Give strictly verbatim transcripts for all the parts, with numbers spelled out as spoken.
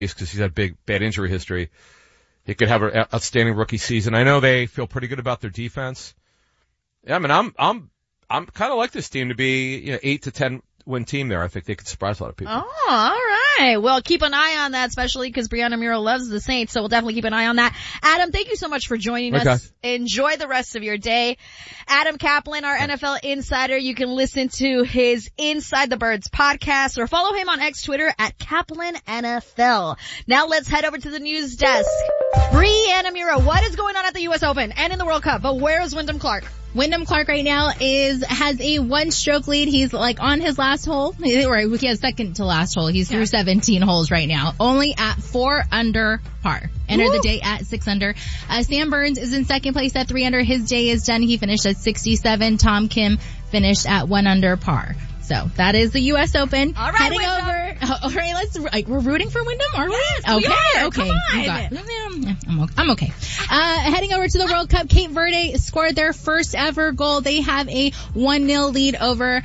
because he's had big, bad injury history. He could have an outstanding rookie season. I know they feel pretty good about their defense. Yeah, I mean, I'm, I'm, I'm kind of like this team to be, you know, eight to ten win team there. I think they could surprise a lot of people. Oh, all right. Well, keep an eye on that, especially because Brianna Muro loves the Saints, so we'll definitely keep an eye on that. Adam, thank you so much for joining okay. us. Enjoy the rest of your day. Adam Kaplan, our N F L insider. You can listen to his Inside the Birds podcast or follow him on X Twitter at Kaplan N F L. Now let's head over to the news desk. Brianna Muro, what is going on at the U S Open and in the World Cup? But where is Wyndham Clark? Wyndham Clark right now is, has a one stroke lead. He's like on his last hole. Right, he has second to last hole. He's through yeah. seventeen holes right now. Only at four under par. Enter Woo! The day at six under. Uh, Sam Burns is in second place at three under. His day is done. He finished at sixty-seven. Tom Kim finished at one under par. So that is the U S Open. All right, heading Wyndham. over. Oh, all right, let's. Like, we're rooting for Wyndham, are we? Yes, okay, we are. okay. Come on. You got, I'm okay. I'm okay. Uh, heading over to the World Cup, Cape Verde scored their first ever goal. They have a one nil lead over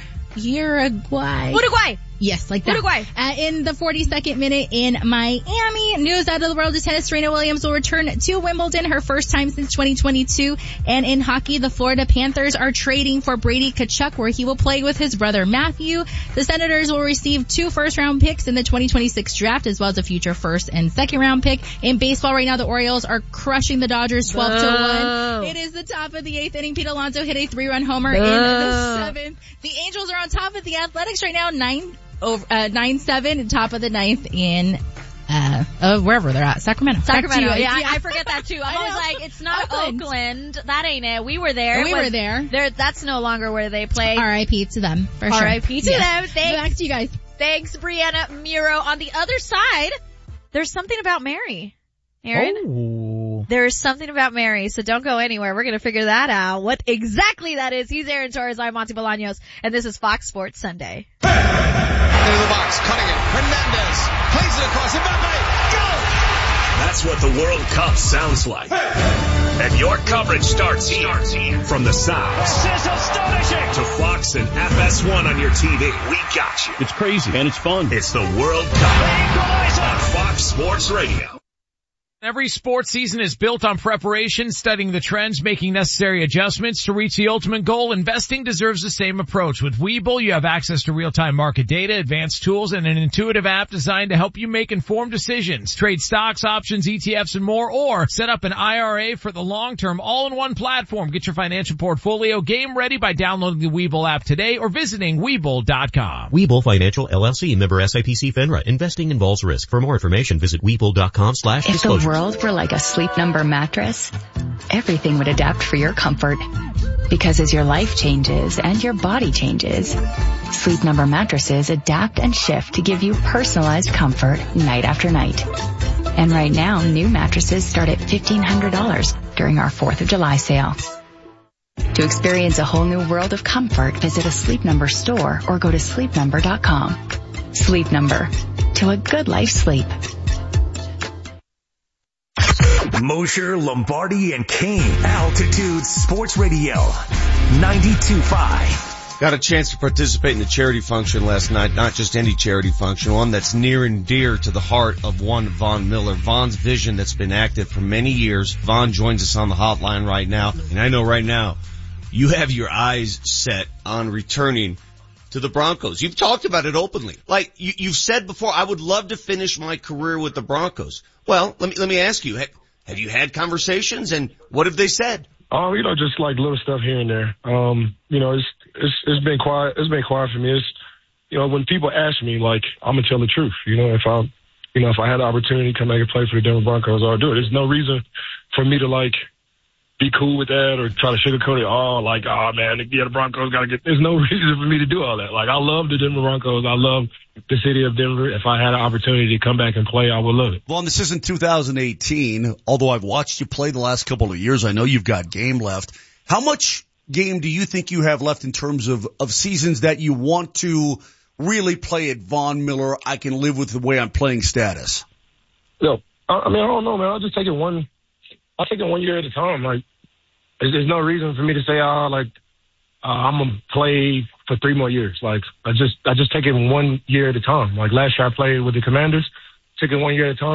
Uruguay. Uruguay. Yes, like that. Uruguay. Uh, in the forty-second minute in Miami. News out of the world of tennis. Serena Williams will return to Wimbledon, her first time since twenty twenty-two. And in hockey, the Florida Panthers are trading for Brady Tkachuk, where he will play with his brother Matthew. The Senators will receive two first-round picks in the twenty twenty-six draft, as well as a future first and second-round pick. In baseball right now, the Orioles are crushing the Dodgers twelve to one. It is the top of the eighth inning. Pete Alonso hit a three-run homer in the seventh. The Angels are on top of the Athletics right now, nine over uh, nine seven, top of the ninth in uh, uh wherever they're at, Sacramento. Sacramento, Back to you. yeah, yeah. I forget that too. I'm always like, it's not Oakland. Oakland. That ain't it. We were there. We was, were there. there. That's no longer where they play. R I P to them, for sure. R I P to yes. them. Thanks. Back to you guys. Thanks, Brianna Muro. On the other side, there's something about Mary. Aaron? Oh. There's something about Mary, so don't go anywhere. We're going to figure that out. What exactly that is. He's Aaron Torres. I'm Monty Bolaños, and this is Fox Sports Sunday. Into the box, Cunningham, Hernandez, plays it across, Mbappe, go! That's what the World Cup sounds like. And your coverage starts here. Starts here. From the sounds This is astonishing! to Fox and F S one on your T V. We got you. It's crazy and it's fun. It's the World Cup on Fox Sports Radio. Every sports season is built on preparation, studying the trends, making necessary adjustments to reach the ultimate goal. Investing deserves the same approach. With Webull, you have access to real-time market data, advanced tools, and an intuitive app designed to help you make informed decisions. Trade stocks, options, E T Fs, and more, or set up an I R A for the long term, all in one platform. Get your financial portfolio game ready by downloading the Webull app today or visiting Webull dot com. Webull Financial, L L C, member S I P C FINRA. Investing involves risk. For more information, visit Webull dot com slash disclosure. If the world were like a Sleep Number mattress, everything would adapt for your comfort. Because as your life changes and your body changes, Sleep Number mattresses adapt and shift to give you personalized comfort night after night. And right now, new mattresses start at fifteen hundred dollars during our fourth of July sale. To experience a whole new world of comfort, visit a Sleep Number store or go to sleep number dot com. Sleep Number. To a good life sleep. Mosher, Lombardi, and Kane. Altitude Sports Radio. ninety-two point five. Got a chance to participate in the charity function last night. Not just any charity function, one that's near and dear to the heart of one Von Miller. Von's vision that's been active for many years. Von joins us on the hotline right now. And I know right now you have your eyes set on returning to the Broncos. You've talked about it openly. Like you, you've said before, I would love to finish my career with the Broncos. Well, let me, let me ask you, have, have you had conversations and what have they said? Oh, you know, just like little stuff here and there. Um, you know, it's, it's, it's been quiet. It's been quiet for me. It's, you know, when people ask me, like, I'm going to tell the truth. You know, if I, you know, if I had the opportunity to come back and play for the Denver Broncos, I'll do it. There's no reason for me to like be cool with that or try to sugarcoat it. Oh, like, oh man, yeah, the Broncos got to get, there's no reason for me to do all that. Like, I love the Denver Broncos. I love the city of Denver. If I had an opportunity to come back and play, I would love it. Well, and this isn't two thousand eighteen, although I've watched you play the last couple of years. I know you've got game left. How much game do you think you have left in terms of, of seasons that you want to really play at Von Miller? I can live with the way I'm playing status. No, I, I mean, I don't know, man. I'll just take it one, I'll take it one year at a time. Like, there's, there's no reason for me to say, oh, like, uh, I'm going to play for three more years. Like, I just, I just take it one year at a time. Like last year I played with the Commanders. take it one year at a time.